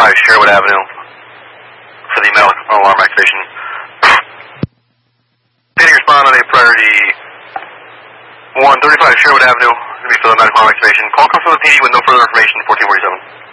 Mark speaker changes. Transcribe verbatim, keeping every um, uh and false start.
Speaker 1: thirty-five Sherwood Avenue for the medical alarm activation. P D respond on a priority one thirty-five Sherwood Avenue for the medical alarm activation. Call comes from the P D with no further information, fourteen forty-seven.